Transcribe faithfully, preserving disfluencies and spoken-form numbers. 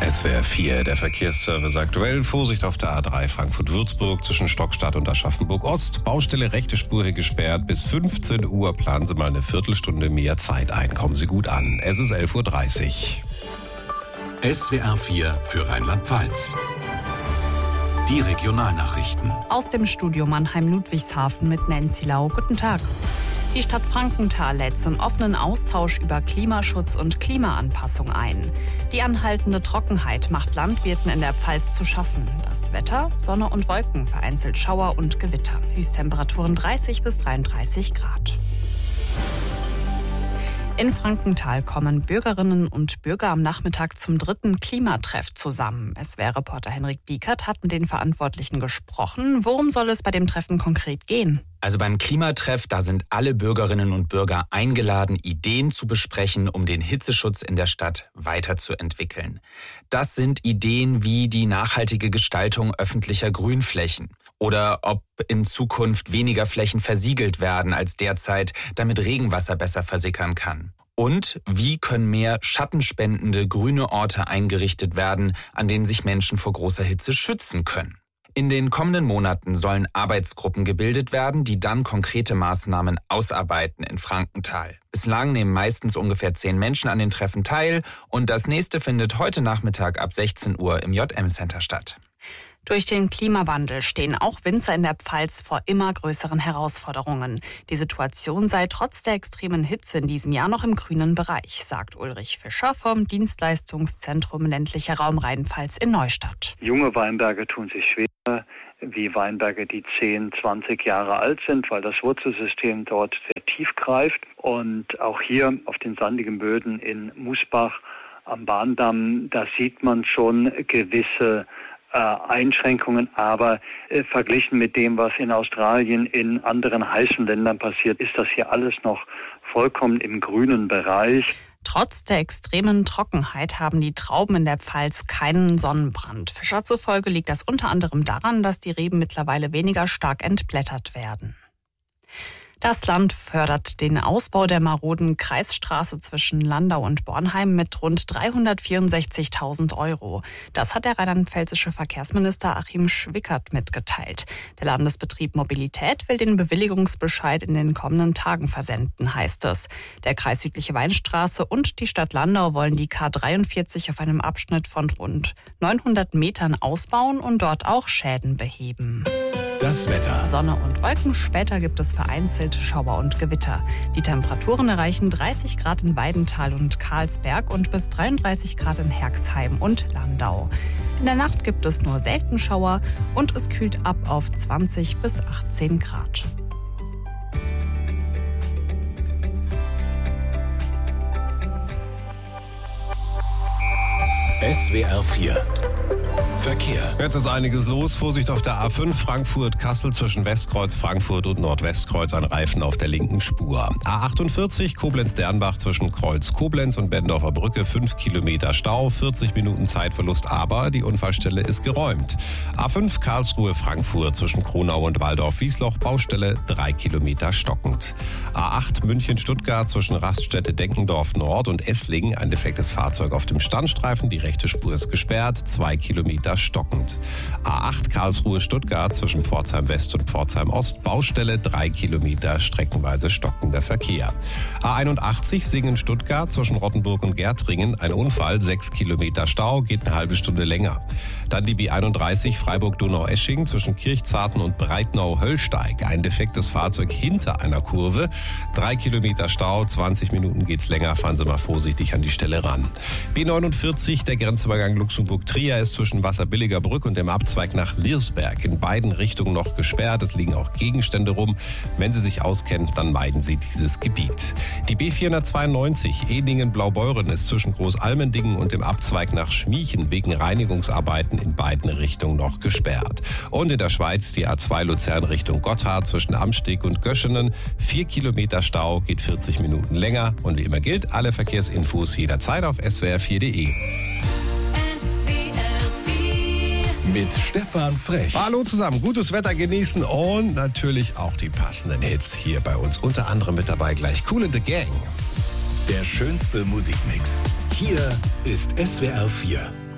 S W R vier, der Verkehrsservice aktuell. Vorsicht auf der A drei Frankfurt-Würzburg zwischen Stockstadt und Aschaffenburg-Ost. Baustelle rechte Spur hier gesperrt. Bis fünfzehn Uhr planen Sie mal eine Viertelstunde mehr Zeit ein. Kommen Sie gut an. Es ist elf Uhr dreißig. S W R vier für Rheinland-Pfalz. Die Regionalnachrichten. Aus dem Studio Mannheim-Ludwigshafen mit Nancy Lau. Guten Tag. Die Stadt Frankenthal lädt zum offenen Austausch über Klimaschutz und Klimaanpassung ein. Die anhaltende Trockenheit macht Landwirten in der Pfalz zu schaffen. Das Wetter, Sonne und Wolken, vereinzelt Schauer und Gewitter. Höchsttemperaturen dreißig bis dreiunddreißig Grad. In Frankenthal kommen Bürgerinnen und Bürger am Nachmittag zum dritten Klimatreff zusammen. S W R-Reporter Henrik Biekert hat mit den Verantwortlichen gesprochen. Worum soll es bei dem Treffen konkret gehen? Also beim Klimatreff, da sind alle Bürgerinnen und Bürger eingeladen, Ideen zu besprechen, um den Hitzeschutz in der Stadt weiterzuentwickeln. Das sind Ideen wie die nachhaltige Gestaltung öffentlicher Grünflächen. Oder ob in Zukunft weniger Flächen versiegelt werden als derzeit, damit Regenwasser besser versickern kann. Und wie können mehr schattenspendende grüne Orte eingerichtet werden, an denen sich Menschen vor großer Hitze schützen können. In den kommenden Monaten sollen Arbeitsgruppen gebildet werden, die dann konkrete Maßnahmen ausarbeiten in Frankenthal. Bislang nehmen meistens ungefähr zehn Menschen an den Treffen teil und das nächste findet heute Nachmittag ab sechzehn Uhr im J M-Center statt. Durch den Klimawandel stehen auch Winzer in der Pfalz vor immer größeren Herausforderungen. Die Situation sei trotz der extremen Hitze in diesem Jahr noch im grünen Bereich, sagt Ulrich Fischer vom Dienstleistungszentrum Ländlicher Raum Rheinpfalz in Neustadt. Junge Weinberge tun sich schwer, wie Weinberge, die zehn, zwanzig Jahre alt sind, weil das Wurzelsystem dort sehr tief greift. Und auch hier auf den sandigen Böden in Musbach am Bahndamm, da sieht man schon gewisse Einschränkungen, aber äh, verglichen mit dem, was in Australien, in anderen heißen Ländern passiert, ist das hier alles noch vollkommen im grünen Bereich. Trotz der extremen Trockenheit haben die Trauben in der Pfalz keinen Sonnenbrand. Fischer zufolge liegt das unter anderem daran, dass die Reben mittlerweile weniger stark entblättert werden. Das Land fördert den Ausbau der maroden Kreisstraße zwischen Landau und Bornheim mit rund dreihundertvierundsechzigtausend Euro. Das hat der rheinland-pfälzische Verkehrsminister Achim Schwickert mitgeteilt. Der Landesbetrieb Mobilität will den Bewilligungsbescheid in den kommenden Tagen versenden, heißt es. Der Kreis Südliche Weinstraße und die Stadt Landau wollen die K dreiundvierzig auf einem Abschnitt von rund neunhundert Metern ausbauen und dort auch Schäden beheben. Das Wetter. Sonne und Wolken, später gibt es vereinzelt Schauer und Gewitter. Die Temperaturen erreichen dreißig Grad in Weidenthal und Karlsberg und bis dreiunddreißig Grad in Herxheim und Landau. In der Nacht gibt es nur selten Schauer und es kühlt ab auf zwanzig bis achtzehn Grad. S W R vier Verkehr. Jetzt ist einiges los. Vorsicht auf der A fünf Frankfurt-Kassel zwischen Westkreuz Frankfurt und Nordwestkreuz, ein Reifen auf der linken Spur. A achtundvierzig Koblenz-Dernbach zwischen Kreuz Koblenz und Bendorfer Brücke, fünf Kilometer Stau, vierzig Minuten Zeitverlust, aber die Unfallstelle ist geräumt. A fünf Karlsruhe-Frankfurt zwischen Kronau und Waldorf-Wiesloch, Baustelle drei Kilometer stockend. A acht München-Stuttgart zwischen Raststätte Denkendorf Nord und Esslingen, ein defektes Fahrzeug auf dem Standstreifen, die rechte Spur ist gesperrt, zwei Kilometer stockend. A acht Karlsruhe-Stuttgart zwischen Pforzheim West und Pforzheim Ost, Baustelle drei Kilometer streckenweise stockender Verkehr. A einundachtzig Singen-Stuttgart zwischen Rottenburg und Gärtringen, ein Unfall, sechs Kilometer Stau, geht eine halbe Stunde länger. Dann die B einunddreißig Freiburg-Donaueschingen zwischen Kirchzarten und Breitnau-Höllsteig, ein defektes Fahrzeug hinter einer Kurve, drei Kilometer Stau, zwanzig Minuten geht's länger, fahren Sie mal vorsichtig an die Stelle ran. B neunundvierzig, der Grenzübergang Luxemburg-Trier, ist zwischen Wasserbilliger Brück und dem Abzweig nach Liersberg in beiden Richtungen noch gesperrt. Es liegen auch Gegenstände rum. Wenn Sie sich auskennen, dann meiden Sie dieses Gebiet. Die B vierhundertzweiundneunzig Ehningen-Blaubeuren ist zwischen Großalmendingen und dem Abzweig nach Schmiechen wegen Reinigungsarbeiten in beiden Richtungen noch gesperrt. Und in der Schweiz die A zwei Luzern Richtung Gotthard zwischen Amsteg und Göschenen. Vier Kilometer Stau, geht vierzig Minuten länger. Und wie immer gilt, alle Verkehrsinfos jederzeit auf s w r vier punkt de. Mit Stefan Frech. Hallo zusammen, gutes Wetter genießen und natürlich auch die passenden Hits hier bei uns. Unter anderem mit dabei gleich Kool and the Gang. Der schönste Musikmix. Hier ist S W R vier.